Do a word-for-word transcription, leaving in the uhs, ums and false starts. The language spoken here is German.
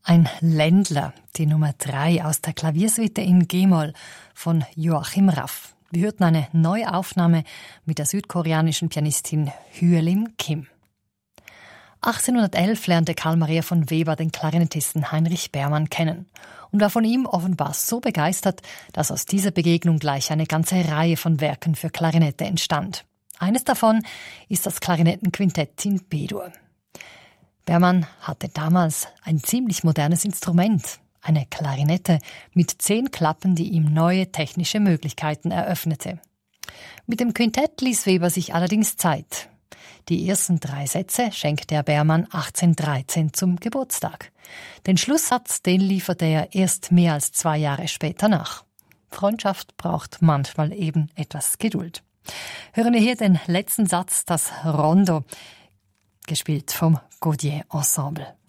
Ein Ländler, die Nummer drei aus der Klaviersuite in G-Moll von Joachim Raff. Wir hörten eine neue Aufnahme mit der südkoreanischen Pianistin Hyelim Kim. achtzehnhundertelf lernte Carl Maria von Weber den Klarinettisten Heinrich Berman kennen und war von ihm offenbar so begeistert, dass aus dieser Begegnung gleich eine ganze Reihe von Werken für Klarinette entstand. Eines davon ist das Klarinettenquintett in B-Dur. Berman hatte damals ein ziemlich modernes Instrument, eine Klarinette mit zehn Klappen, die ihm neue technische Möglichkeiten eröffnete. Mit dem Quintett ließ Weber sich allerdings Zeit. Die ersten drei Sätze schenkte er Berman achtzehnhundertdreizehn zum Geburtstag. Den Schlusssatz, den lieferte er erst mehr als zwei Jahre später nach. Freundschaft braucht manchmal eben etwas Geduld. Hören wir hier den letzten Satz, das Rondo, gespielt vom Gaudier Ensemble.